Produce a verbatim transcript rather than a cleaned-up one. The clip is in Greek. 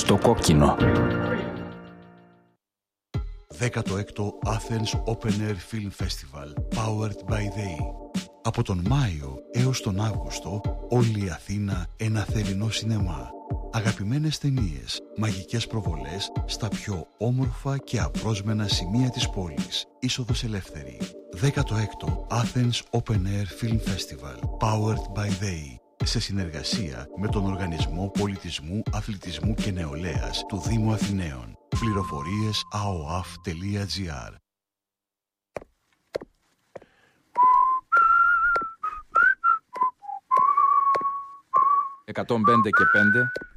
στο κόκκινο. δέκατο έκτο Athens Open Air Film Festival, powered by ΔΕΗ. Από τον Μάιο έως τον Αύγουστο, όλη η Αθήνα ένα θερινό σινεμά. Αγαπημένες ταινίες, μαγικές προβολές στα πιο όμορφα και απρόσμενα σημεία της πόλης. Είσοδος ελεύθερη. δέκατο έκτο Athens Open Air Film Festival, powered by ΔΕΗ. Σε συνεργασία με τον Οργανισμό Πολιτισμού, Αθλητισμού και Νεολαίας του Δήμου Αθηναίων. Πληροφορίες a o a f τελεία g r. εκατόν πέντε και πέντε